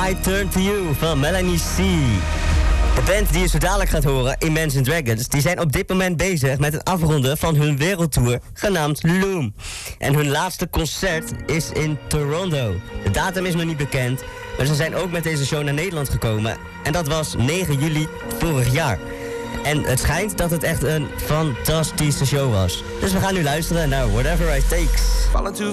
I Turn To You van Melanie C. De band die je zo dadelijk gaat horen, Imagine Dragons, die zijn op dit moment bezig met het afronden van hun wereldtour, genaamd Loom. En hun laatste concert is in Toronto. De datum is nog niet bekend, maar ze zijn ook met deze show naar Nederland gekomen. En dat was 9 juli vorig jaar. En het schijnt dat het echt een fantastische show was. Dus we gaan nu luisteren naar Whatever It Takes.